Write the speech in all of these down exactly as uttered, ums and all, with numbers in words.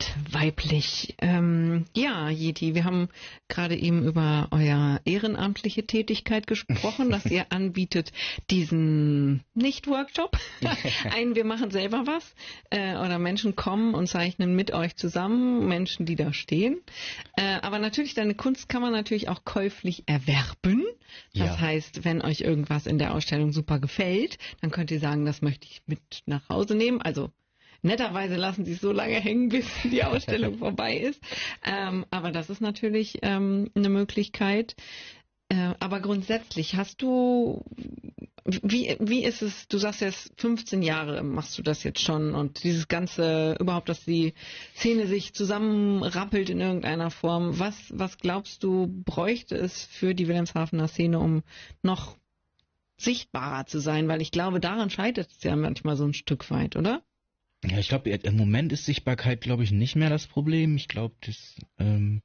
und weiblich. Ähm, ja, Yeti, wir haben gerade eben über euer ehrenamtliche Tätigkeit gesprochen, dass ihr anbietet diesen Nicht-Workshop. Einen, wir machen selber was. Äh, oder Menschen kommen und zeichnen mit euch zusammen, Menschen, die da stehen. Äh, aber natürlich, deine Kunst kann man natürlich auch käuflich erwerben. Das Ja. heißt, wenn euch irgendwas in der Ausstellung super gefällt, dann könnt ihr sagen, das möchte ich mit nach Hause nehmen. Also netterweise lassen sie es so lange hängen, bis die Ausstellung vorbei ist. Ähm, aber das ist natürlich ähm, eine Möglichkeit. Äh, aber grundsätzlich hast du, wie, wie ist es, du sagst jetzt fünfzehn Jahre machst du das jetzt schon und dieses ganze, überhaupt, dass die Szene sich zusammenrappelt in irgendeiner Form. Was, was glaubst du, bräuchte es für die Wilhelmshavener Szene, um noch sichtbarer zu sein? Weil ich glaube, daran scheitert es ja manchmal so ein Stück weit, oder? Ja, ich glaube, im Moment ist Sichtbarkeit, glaube ich, nicht mehr das Problem. Ich glaube, das, ähm,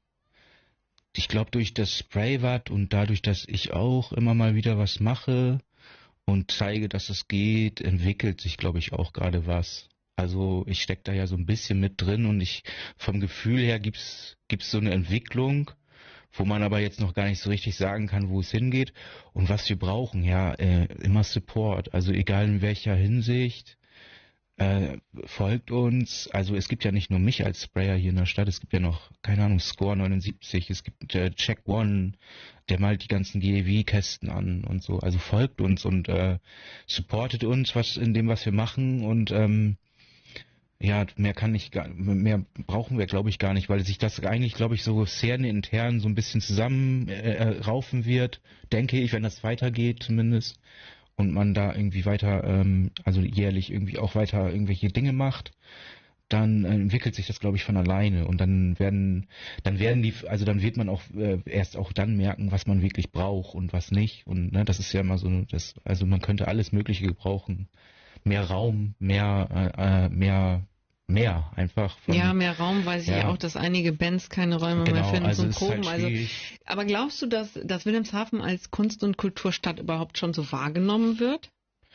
ich glaube, durch das Spraywatt und dadurch, dass ich auch immer mal wieder was mache und zeige, dass es geht, entwickelt sich, glaube ich, auch gerade was. Also ich stecke da ja so ein bisschen mit drin und ich vom Gefühl her gibt's gibt's so eine Entwicklung, wo man aber jetzt noch gar nicht so richtig sagen kann, wo es hingeht und was wir brauchen. Ja, äh, immer Support. Also egal in welcher Hinsicht. Äh, folgt uns, also es gibt ja nicht nur mich als Sprayer hier in der Stadt, es gibt ja noch, keine Ahnung, Score neunundsiebzig, es gibt äh, Check One, der malt die ganzen G E W-Kästen an und so, also folgt uns und äh, supportet uns was in dem, was wir machen und ähm, ja, mehr kann ich gar, mehr brauchen wir, glaube ich, gar nicht, weil sich das eigentlich, glaube ich, so szenenintern so ein bisschen zusammen äh, raufen wird, denke ich, wenn das weitergeht zumindest. Und man da irgendwie weiter, ähm, also jährlich irgendwie auch weiter irgendwelche Dinge macht, dann äh, entwickelt sich das, glaube ich, von alleine. Und dann werden, dann werden die, also dann wird man auch äh, erst auch dann merken, was man wirklich braucht und was nicht. Und ne, das ist ja immer so, das, also man könnte alles Mögliche gebrauchen. Mehr Raum, mehr, äh, mehr, mehr einfach. Von, ja, mehr Raum, weiß ich ja. ja auch, dass einige Bands keine Räume genau, mehr finden also zum ist Proben. halt Also, aber glaubst du, dass, dass Wilhelmshaven als Kunst- und Kulturstadt überhaupt schon so wahrgenommen wird?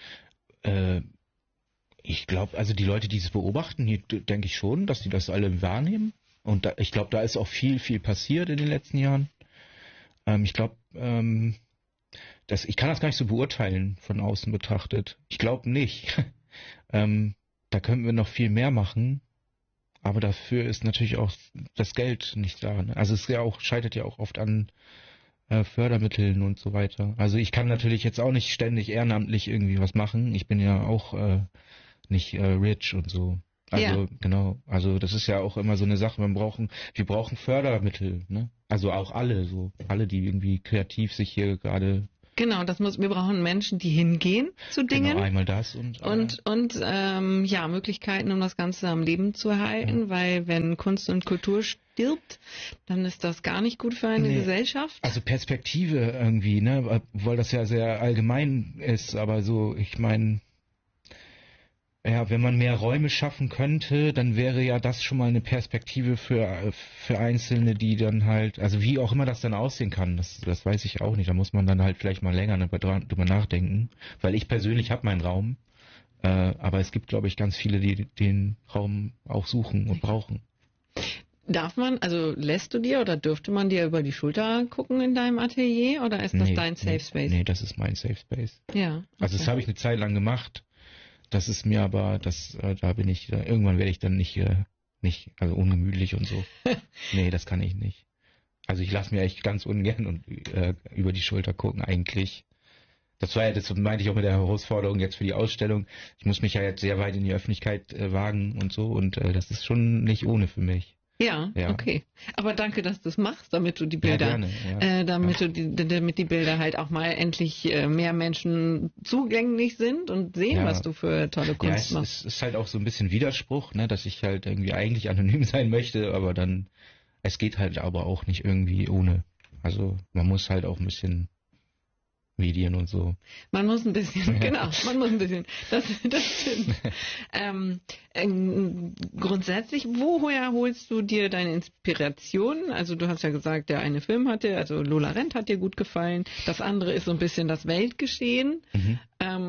Äh, ich glaube, also die Leute, die es beobachten, hier denke ich schon, dass die das alle wahrnehmen. Und da, ich glaube, da ist auch viel, viel passiert in den letzten Jahren. Ähm, ich glaube, ähm, das, ich kann das gar nicht so beurteilen von außen betrachtet. Ich glaube nicht. ähm, da könnten wir noch viel mehr machen. Aber dafür ist natürlich auch das Geld nicht da. Ne? Also es ist ja auch, scheitert ja auch oft an äh, Fördermitteln und so weiter. Also ich kann natürlich jetzt auch nicht ständig ehrenamtlich irgendwie was machen. Ich bin ja auch äh, nicht äh, rich und so. Also ja. genau, also das ist ja auch immer so eine Sache, wir brauchen, wir brauchen Fördermittel, ne? Also auch alle, so alle, die irgendwie kreativ sich hier gerade. Genau, das muss, wir brauchen Menschen, die hingehen zu Dingen. Genau, einmal das und äh, und und ähm, ja, Möglichkeiten, um das Ganze am Leben zu erhalten, ja. Weil wenn Kunst und Kultur stirbt, dann ist das gar nicht gut für eine nee. Gesellschaft. Also Perspektive irgendwie, ne, weil das ja sehr allgemein ist, aber so, ich meine, ja, wenn man mehr Räume schaffen könnte, dann wäre ja das schon mal eine Perspektive für für Einzelne, die dann halt, also wie auch immer das dann aussehen kann, das das weiß ich auch nicht. Da muss man dann halt vielleicht mal länger drüber nachdenken, weil ich persönlich habe meinen Raum, äh, aber es gibt, glaube ich, ganz viele, die den Raum auch suchen und brauchen. Darf man, also lässt du dir oder dürfte man dir über die Schulter gucken in deinem Atelier oder ist das nee, dein Safe Space? Nee, das ist mein Safe Space. Ja. Okay. Also das habe ich eine Zeit lang gemacht. Das ist mir aber, das, äh, da bin ich, äh, irgendwann werde ich dann nicht, äh, nicht, also ungemütlich und so. Nee, das kann ich nicht. Also ich lasse mir echt ganz ungern und äh, über die Schulter gucken eigentlich. Das war ja, das meinte ich auch mit der Herausforderung jetzt für die Ausstellung. Ich muss mich ja jetzt sehr weit in die Öffentlichkeit äh, wagen und so und äh, das ist schon nicht ohne für mich. Ja, ja, okay. Aber danke, dass du es machst, damit du die Bilder, ja, gerne, ja. äh, damit ja. du die, damit die Bilder halt auch mal endlich äh, mehr Menschen zugänglich sind und sehen, ja. was du für tolle Kunst ja, es, machst. Es ist halt auch so ein bisschen Widerspruch, ne, dass ich halt irgendwie eigentlich anonym sein möchte, aber dann, es geht halt aber auch nicht irgendwie ohne. Also man muss halt auch ein bisschen Medien und so. Man muss ein bisschen, genau, man muss ein bisschen, das, das stimmt. ähm, ähm, grundsätzlich, woher holst du dir deine Inspiration? Also du hast ja gesagt, der eine Film hat dir, also Lola Rent hat dir gut gefallen, das andere ist so ein bisschen das Weltgeschehen. Mhm. Ähm,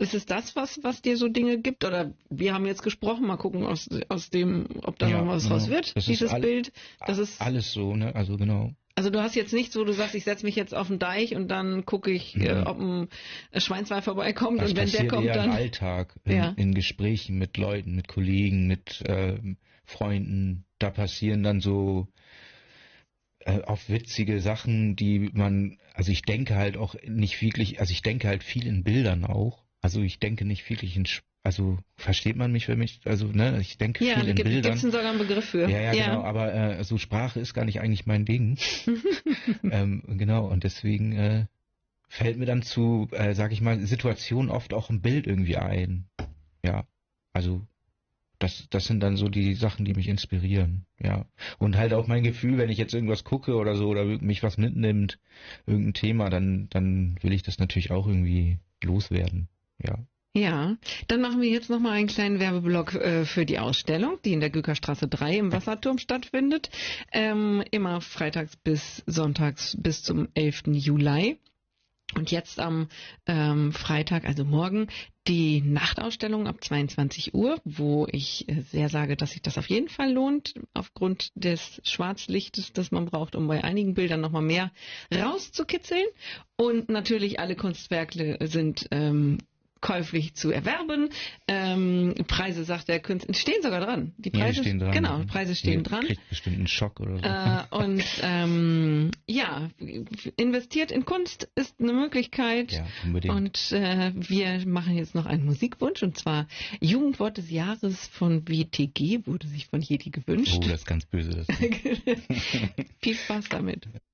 ist es das, was, was dir so Dinge gibt? Oder wir haben jetzt gesprochen, mal gucken aus, aus dem, ob da Ja, noch was genau. raus wird, Das ist dieses all- Bild. Das ist, Alles so, ne? Also genau. also du hast jetzt nichts, wo du sagst, ich setze mich jetzt auf den Deich und dann gucke ich, äh, Mhm. ob ein Schweinswal vorbeikommt Das und wenn der passiert kommt, eher dann... im Alltag, in, Ja. in Gesprächen mit Leuten, mit Kollegen, mit ähm, Freunden. Da passieren dann so äh, auch witzige Sachen, die man, also ich denke halt auch nicht wirklich, also ich denke halt viel in Bildern auch. Also ich denke nicht wirklich in, Sch- also versteht man mich, wenn mich, also ne, ich denke Ja, viel da in gibt Bildern. es sogar einen Begriff für. Ja, ja, genau, aber äh, so Sprache ist gar nicht eigentlich mein Ding. ähm, genau, und deswegen äh, fällt mir dann zu, äh, sag ich mal, Situationen oft auch ein Bild irgendwie ein. Ja, also das, das sind dann so die Sachen, die mich inspirieren. Ja, und halt auch mein Gefühl, wenn ich jetzt irgendwas gucke oder so oder mich was mitnimmt, irgendein Thema, dann, dann will ich das natürlich auch irgendwie loswerden. Ja. Ja, dann machen wir jetzt nochmal einen kleinen Werbeblock äh, für die Ausstellung, die in der Gükerstraße drei im Wasserturm stattfindet. Ähm, immer freitags bis sonntags bis zum elften Juli. Und jetzt am ähm, Freitag, also morgen, die Nachtausstellung ab zweiundzwanzig Uhr, wo ich äh, sehr sage, dass sich das auf jeden Fall lohnt, aufgrund des Schwarzlichtes, das man braucht, um bei einigen Bildern nochmal mehr rauszukitzeln. Und natürlich alle Kunstwerke sind ähm, käuflich zu erwerben. Ähm, Preise, sagt der Künstler, stehen sogar dran. Die Ja, die Preise stehen dran. Genau, Preise stehen Ihr dran. Kriegt bestimmt einen Schock oder so. Äh, und ähm, ja, investiert in Kunst ist eine Möglichkeit. Ja, unbedingt. Und äh, wir machen jetzt noch einen Musikwunsch, und zwar Jugendwort des Jahres von W T G, wurde sich von Jedi gewünscht. Oh, das ist ganz böse. Das Viel Spaß damit.